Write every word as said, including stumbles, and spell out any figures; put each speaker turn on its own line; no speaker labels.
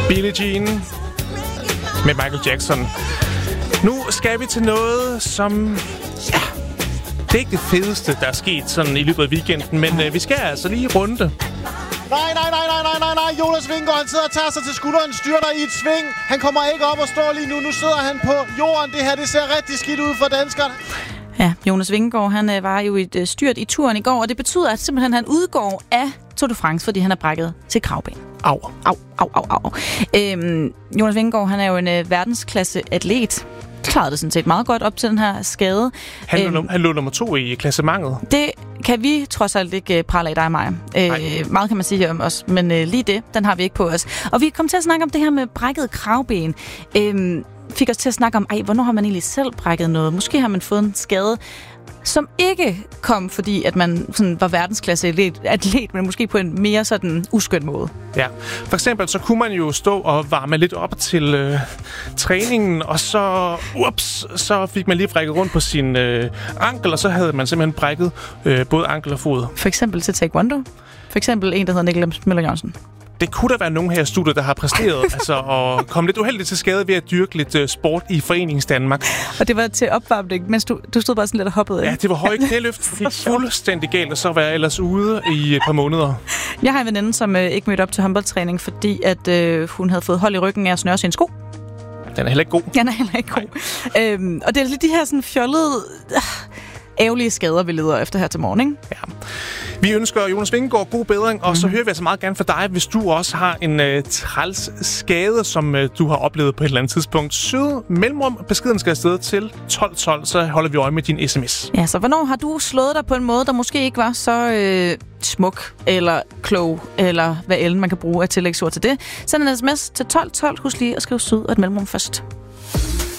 Billie Jean med Michael Jackson. Nu skal vi til noget, som... Ja, det er ikke det fedeste, der er sket sådan i løbet af weekenden, men øh, vi skal altså lige runde det.
Nej, nej, nej, nej, nej, nej, nej. Jonas Vingegaard, han sidder og tager sig til skulderen, styrter i et sving. Han kommer ikke op og står lige nu. Nu sidder han på jorden. Det her, det ser rigtig skidt ud for danskerne.
Ja, Jonas Vingegaard, han øh, var jo i et øh, styrt i turen i går, og det betyder, at simpelthen han udgår af Tour de France, fordi han er brækket til kravben.
Au.
Au, au, au, au. Øhm, Jonas Vingegaard, han er jo en øh, verdensklasse atlet. Klarede det sådan set meget godt op til den her skade.
Han,
øhm,
lå, han lå nummer to i klassementet.
Det kan vi trods alt ikke uh, prale af dig og mig. Øh, meget kan man sige her om os, men uh, lige det, den har vi ikke på os. Og vi kom til at snakke om det her med brækket kravben. Øh, fik os til at snakke om, ej, hvornår har man egentlig selv brækket noget? Måske har man fået en skade, som ikke kom, fordi at man sådan var verdensklasse atlet, atlet, men måske på en mere sådan uskøn måde.
Ja, for eksempel så kunne man jo stå og varme lidt op til øh, træningen, og så, ups, så fik man lige brækket rundt på sin øh, ankel, og så havde man simpelthen brækket øh, både ankel og fod.
For eksempel til taekwondo. For eksempel en, der hedder Nicolai Møller Jørgensen.
Det kunne der være nogen her i studiet, der har præsteret altså, og kom lidt uheldigt til skade ved at dyrke lidt uh, sport i Forenings Danmark.
Og det var til opvarmning, mens du, du stod bare sådan lidt og hoppede.
Ja, det var højt knæløft. Det gik fuldstændig galt, og så var jeg ellers ude i et par måneder. Jeg
har en veninde, som øh, ikke mødte op til håndboldtræning, fordi at, øh, hun havde fået hold i ryggen af at snøre sin sko.
Den er heller ikke god.
Den er heller ikke god. Øhm, og det er lidt de her sådan fjollede... Øh, ærgerlige skader, vi leder efter her til morgen, ikke?
Ja. Vi ønsker Jonas Vingegaard god bedring, og mm. så hører vi altså meget gerne fra dig, hvis du også har en uh, træls skade, som uh, du har oplevet på et eller andet tidspunkt. Sød mellemrum, beskeden skal afsted til tolv tolv, så holder vi øje med din sms.
Ja, så hvornår har du slået dig på en måde, der måske ikke var så øh, smuk, eller klog, eller hvad ellen man kan bruge af tillægsord til det? Send en sms til tolv tolv, husk lige at skrive sød og et mellemrum først.